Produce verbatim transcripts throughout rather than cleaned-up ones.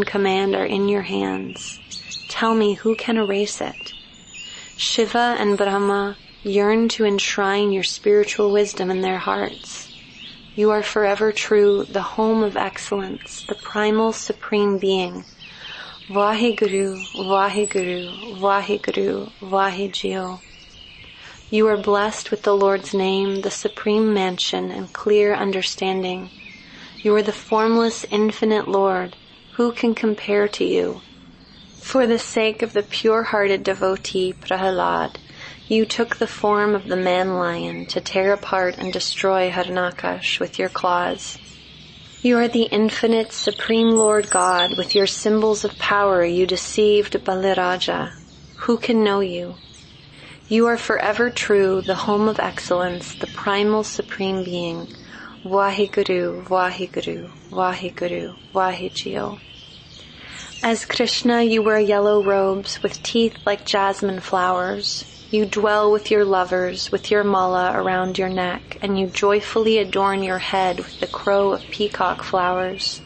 and command are in your hands. Tell me, who can erase it? Shiva and Brahma yearn to enshrine your spiritual wisdom in their hearts. You are forever true, the home of excellence, the primal supreme being. Vaheguru, Vaheguru, Vaheguru, Vaheguru. You are blessed with the Lord's name, the supreme mansion, and clear understanding. You are the formless, infinite Lord. Who can compare to you? For the sake of the pure-hearted devotee Prahalad, you took the form of the man-lion to tear apart and destroy Harnakash with your claws. You are the infinite, supreme Lord God. With your symbols of power you deceived Baliraja. Who can know you? You are forever true, the home of excellence, the primal supreme being. Vaheguru, Vaheguru, Vaheguru, Vaheguru. As Krishna, you wear yellow robes with teeth like jasmine flowers. You dwell with your lovers, with your mala around your neck, and you joyfully adorn your head with the crow of peacock flowers.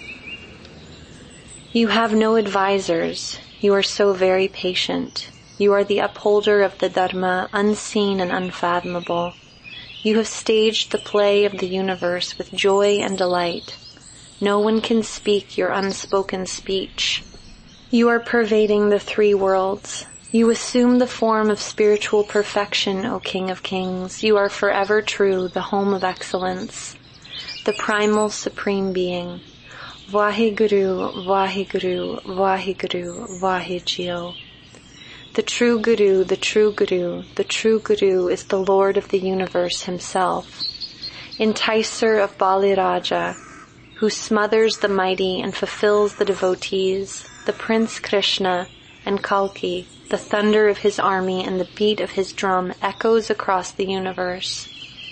You have no advisors. You are so very patient. You are the upholder of the Dharma, unseen and unfathomable. You have staged the play of the universe with joy and delight. No one can speak your unspoken speech. You are pervading the three worlds. You assume the form of spiritual perfection, O King of Kings. You are forever true, the home of excellence, the primal supreme being. Vaheguru, Vaheguru, Vaheguru, Vaheguru. The true Guru, the true Guru, the true Guru is the Lord of the universe himself, enticer of Bali Raja, who smothers the mighty and fulfills the devotees, the Prince Krishna, and Kalki, the thunder of his army and the beat of his drum echoes across the universe.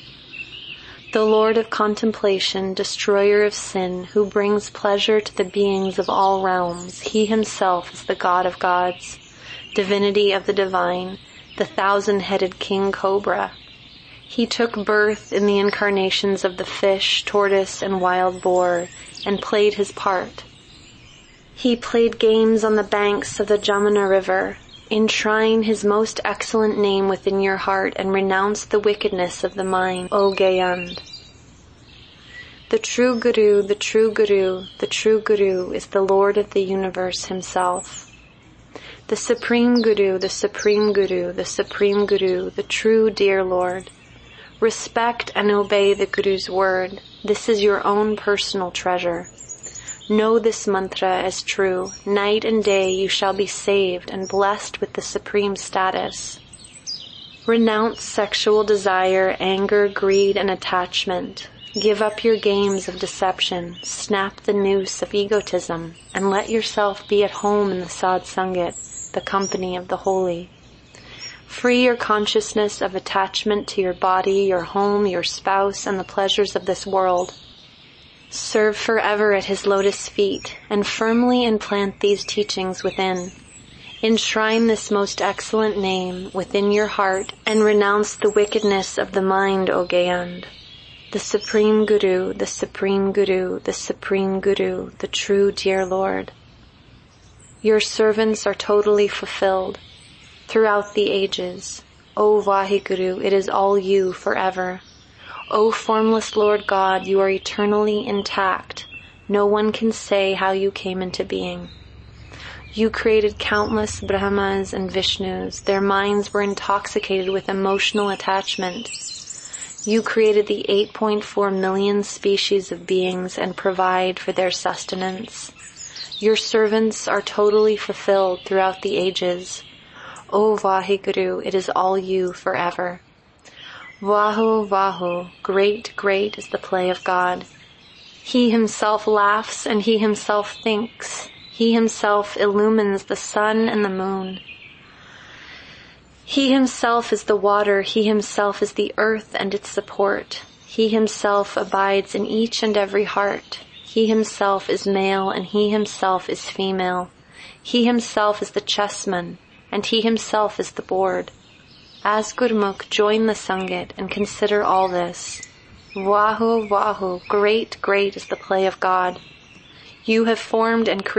The Lord of contemplation, destroyer of sin, who brings pleasure to the beings of all realms, he himself is the God of gods, divinity of the divine, the thousand-headed king cobra. He took birth in the incarnations of the fish, tortoise, and wild boar, and played his part. He played games on the banks of the Jamuna river. Enshrine his most excellent name within your heart and renounce the wickedness of the mind, O Gayand. The true Guru, the true Guru, the true Guru is the Lord of the universe himself. The Supreme Guru, the Supreme Guru, the Supreme Guru, the true dear Lord. Respect and obey the Guru's word. This is your own personal treasure. Know this mantra as true. Night and day you shall be saved and blessed with the supreme status. Renounce sexual desire, anger, greed, and attachment. Give up your games of deception. Snap the noose of egotism and let yourself be at home in the Sad Sangat, the company of the holy. Free your consciousness of attachment to your body, your home, your spouse, and the pleasures of this world. Serve forever at his lotus feet and firmly implant these teachings within. Enshrine this most excellent name within your heart and renounce the wickedness of the mind, O Gayand. The Supreme Guru, the Supreme Guru, the Supreme Guru, the true dear Lord. Your servants are totally fulfilled throughout the ages. O Vaheguru, it is all you forever. O formless Lord God, you are eternally intact. No one can say how you came into being. You created countless Brahmas and Vishnus. Their minds were intoxicated with emotional attachment. You created the eight point four million species of beings and provide for their sustenance. Your servants are totally fulfilled throughout the ages. O Vaheguru, it is all you forever. Vahu, Vahu, great, great is the play of God. He himself laughs and he himself thinks. He himself illumines the sun and the moon. He himself is the water. He himself is the earth and its support. He himself abides in each and every heart. He himself is male and he himself is female. He himself is the chessman and he himself is the board. As Gurmukh, join the Sangat and consider all this. Vahu, Vahu, great, great is the play of God. You have formed and created